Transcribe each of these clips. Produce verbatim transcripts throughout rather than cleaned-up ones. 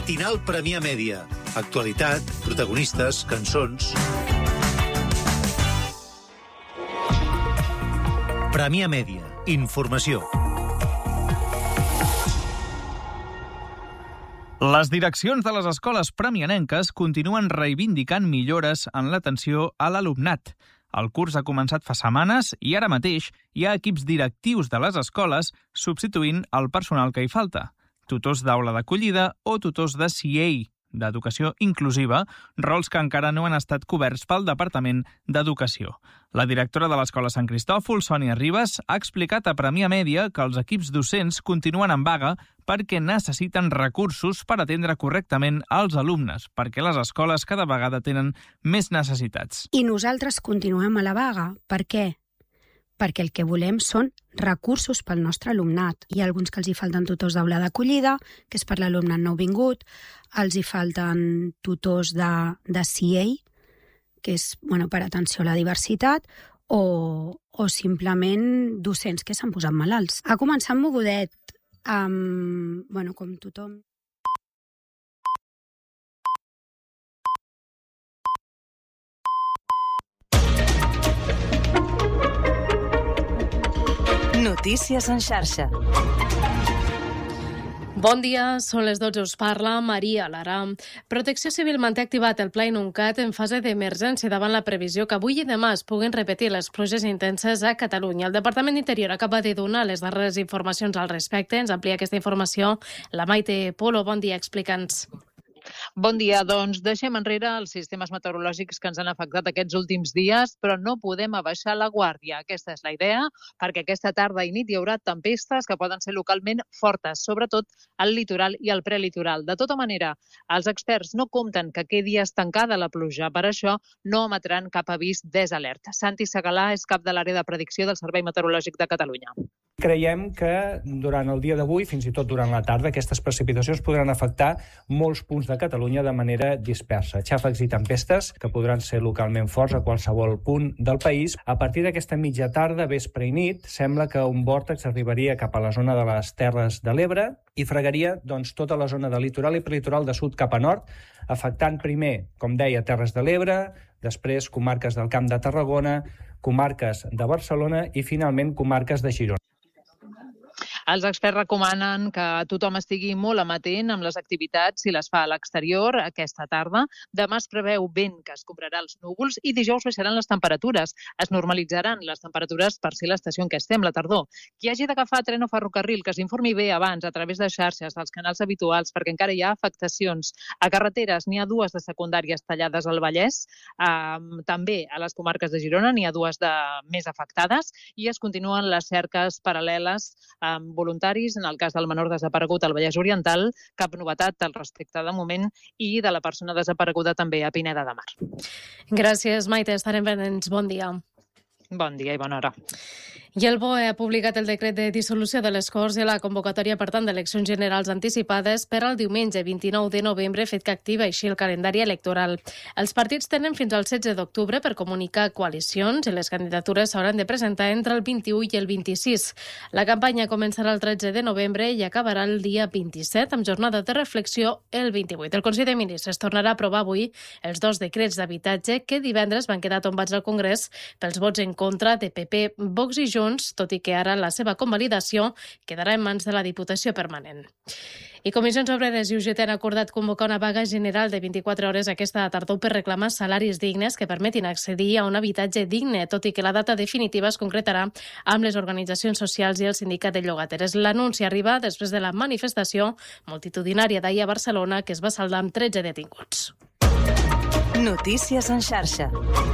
Matinal Premià Mèdia. Actualitat, protagonistes, cançons... Premià Mèdia. Informació. Les direccions de les escoles premianenques continuen reivindicant millores en l'atenció a l'alumnat. El curs ha començat fa setmanes i ara mateix hi ha equips directius de les escoles substituint el personal que hi falta. Tutors d'aula d'acollida o tutors de C I A, d'Educació Inclusiva, rols que encara no han estat coberts pel Departament d'Educació. La directora de l'Escola Sant Cristòfol, Sònia Ribas, ha explicat a Premià Mèdia que els equips docents continuen en vaga perquè necessiten recursos per atendre correctament els alumnes, perquè les escoles cada vegada tenen més necessitats. I nosaltres continuem a la vaga. Per què? Perquè el que volem són recursos pel nostre alumnat. Hi ha alguns que els hi falten tutors d'aula d'acollida, que és per l'alumnat nouvingut, els hi falten tutors de, de C I A, que és bueno, per atenció a la diversitat, o, o simplement docents que s'han posat malalts. Ha començat mogudet, amb, bueno, com tothom. Notícies en xarxa. Bon dia, són les dotze, us parla Maria Lara. Protecció Civil manté activat el Pla Inuncat en fase d'emergència davant la previsió que avui i demà es puguin repetir les pluges intenses a Catalunya. El Departament d'Interior acaba de donar les darreres informacions al respecte. Ens amplia aquesta informació la Maite Polo. Bon dia, explica'ns. Bon dia, doncs deixem enrere els sistemes meteorològics que ens han afectat aquests últims dies, però no podem abaixar la guàrdia. Aquesta és la idea, perquè aquesta tarda i nit hi haurà tempestes que poden ser localment fortes, sobretot al litoral i al prelitoral. De tota manera, els experts no compten que quedi estancada la pluja, per això no emetran cap avís desalert. Santi Segalà és cap de l'àrea de predicció del Servei Meteorològic de Catalunya. Creiem que durant el dia d'avui, fins i tot durant la tarda, aquestes precipitacions podran afectar molts punts de Catalunya de manera dispersa. Xàfecs i tempestes que podran ser localment forts a qualsevol punt del país. A partir d'aquesta mitja tarda, vespre i nit, sembla que un vòrtex arribaria cap a la zona de les Terres de l'Ebre i fregaria doncs, tota la zona de litoral i prelitoral de sud cap a nord, afectant primer, com deia, Terres de l'Ebre, després comarques del Camp de Tarragona, comarques de Barcelona i finalment comarques de Girona. Els experts recomanen que tothom estigui molt amatent amb les activitats si les fa a l'exterior aquesta tarda. Demà es preveu vent que escombrarà els núvols i dijous baixaran les temperatures. Es normalitzaran les temperatures per ser l'estació en què estem, la tardor. Qui hagi d'agafar tren o ferrocarril, que s'informi bé abans a través de xarxes, dels canals habituals, perquè encara hi ha afectacions. A carreteres n'hi ha dues de secundàries tallades al Vallès, eh, també a les comarques de Girona n'hi ha dues de més afectades i es continuen les cerques paral·leles amb voluntaris, en el cas del menor desaparegut al Vallès Oriental, cap novetat al respecte de moment, i de la persona desapareguda també a Pineda de Mar. Gràcies, Maite. Estarem pendents. Bon dia. Bon dia i bona hora. I el B O E ha publicat el decret de dissolució de les Corts i la convocatòria, per tant, d'eleccions generals anticipades per al diumenge vint-i-nou de novembre, fet que activa així el calendari electoral. Els partits tenen fins al setze d'octubre per comunicar coalicions i les candidatures s'hauran de presentar entre el vint-i-u i el vint-i-sis. La campanya començarà el tretze de novembre i acabarà el dia vint-i-set, amb jornada de reflexió el vint-i-vuit. El Consell de Ministres tornarà a aprovar avui els dos decrets d'habitatge que divendres van quedar tombats al Congrés pels vots en contra de P P, Vox i Junts, tot i que ara la seva convalidació quedarà en mans de la Diputació Permanent. I Comissions Obreres i U G T han acordat convocar una vaga general de vint-i-quatre hores aquesta tardor per reclamar salaris dignes que permetin accedir a un habitatge digne, tot i que la data definitiva es concretarà amb les organitzacions socials i el sindicat de llogateres. L'anunci arriba després de la manifestació multitudinària d'ahir a Barcelona, que es va saldar amb tretze detinguts. Notícies en xarxa.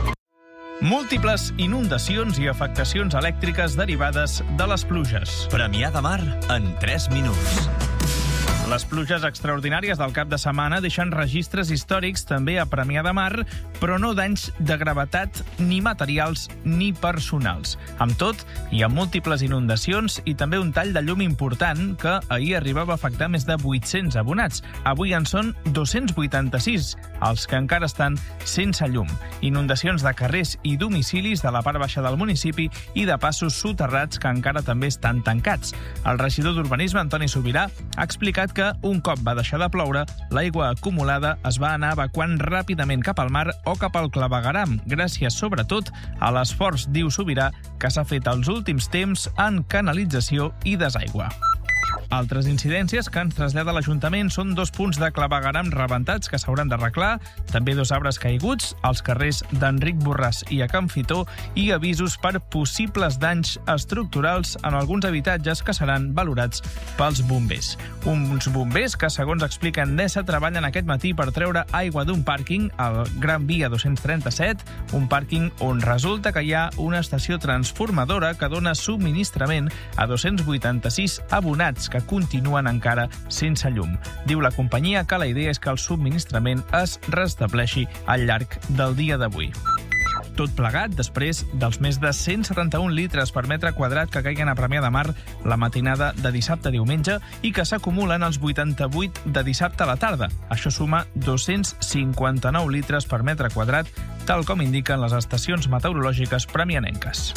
Múltiples inundacions i afectacions elèctriques derivades de les pluges. Premià de Mar en tres minuts. Les pluges extraordinàries del cap de setmana deixen registres històrics també a Premià de Mar, però no danys de gravetat ni materials ni personals. Amb tot, hi ha múltiples inundacions i també un tall de llum important que ahir arribava a afectar més de vuit-cents abonats. Avui en són dos-cents vuitanta-sis, els que encara estan sense llum. Inundacions de carrers i domicilis de la part baixa del municipi i de passos soterrats que encara també estan tancats. El regidor d'Urbanisme, Antoni Subirà, ha explicat que, un cop va deixar de ploure, l'aigua acumulada es va anar evacuant ràpidament cap al mar o cap al clavegueram, gràcies sobretot a l'esforç, diu Sobirà, que s'ha fet als últims temps en canalització i desaigua. Altres incidències que ens trasllada l'Ajuntament són dos punts de clavegueram rebentats que s'hauran d'arreglar, també dos arbres caiguts als carrers d'Enric Borràs i a Can Fitó i avisos per possibles danys estructurals en alguns habitatges que seran valorats pels bombers. Uns bombers que, segons explica Endesa, treballen aquest matí per treure aigua d'un pàrquing al Gran Via dos-cents trenta-set, un pàrquing on resulta que hi ha una estació transformadora que dona subministrament a dos-cents vuitanta-sis abonats que continuen encara sense llum. Diu la companyia que la idea és que el subministrament es restableixi al llarg del dia d'avui. Tot plegat després dels més de cent setanta-un litres per metre quadrat que caiguen a Premià de Mar la matinada de dissabte a diumenge i que s'acumulen als vuitanta-vuit de dissabte a la tarda. Això suma dos-cents cinquanta-nou litres per metre quadrat, tal com indiquen les estacions meteorològiques premianenques.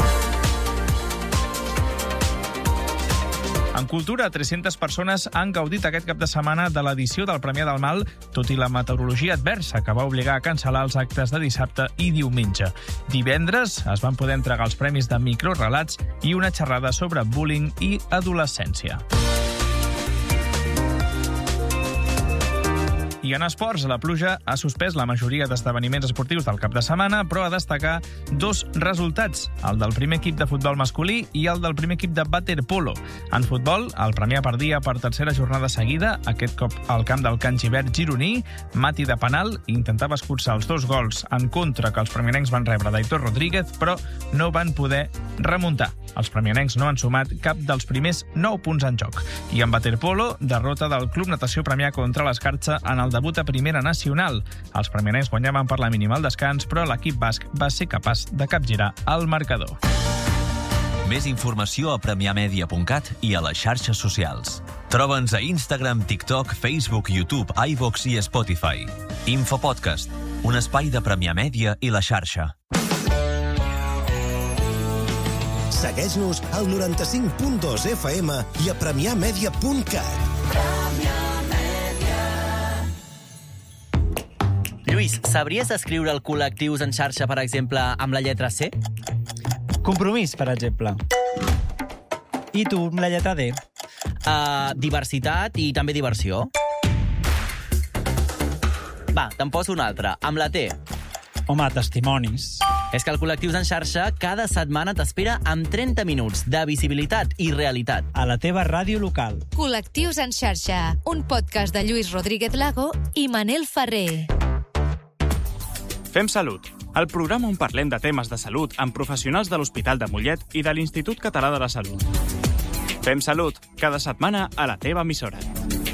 En cultura, tres-centes persones han gaudit aquest cap de setmana de l'edició del Premià del Mal, tot i la meteorologia adversa, que va obligar a cancel·lar els actes de dissabte i diumenge. Divendres es van poder entregar els premis de microrelats i una xerrada sobre bullying i adolescència. I en esports, la pluja ha suspès la majoria d'esdeveniments esportius del cap de setmana, però a destacar dos resultats, el del primer equip de futbol masculí i el del primer equip de waterpolo. En futbol, el Premià perdia per tercera jornada seguida, aquest cop al camp del Can Givert gironí. Mati de penal intentava escurçar els dos gols en contra que els premianencs van rebre d'Aitor Rodríguez, però no van poder remuntar. Els premianencs no han sumat cap dels primers nou punts en joc. I en waterpolo, derrota del Club Natació Premià contra l'Escarcha en el debut a Primera Nacional. Els premianencs guanyaven per la mínima al descans, però l'equip basc va ser capaç de capgirar el marcador. Més informació a premià media punt cat i a les xarxes socials. Troba'ns a Instagram, TikTok, Facebook, YouTube, iVox i Spotify. Infopodcast, un espai de Premià Mèdia i la xarxa. Segueix-nos al noranta-cinc punt dos F M i a premià media punt cat. Lluís, sabries escriure el col·lectius en xarxa, per exemple, amb la lletra C? Compromís, per exemple. I tu, amb la lletra D? Uh, diversitat i també diversió. Va, te'n poso una altra, amb la T. Home, testimonis. És que el Col·lectius en xarxa cada setmana t'espera amb trenta minuts de visibilitat i realitat. A la teva ràdio local. Col·lectius en xarxa, un podcast de Lluís Rodríguez Lago i Manel Ferrer. Fem Salut, el programa on parlem de temes de salut amb professionals de l'Hospital de Mollet i de l'Institut Català de la Salut. Fem Salut, cada setmana a la teva emissora.